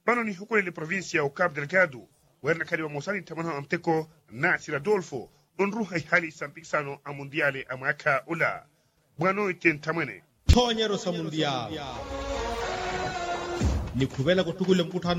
pano ni hukulele provincia ya Cabo Delgado werna kadi wa mosani tamano amteko Nasir Adolfo onru hay hali sampikisano a mondiale amaka ula bwano iten tamane tonyero sa mundial ni kubela kutukule mkutano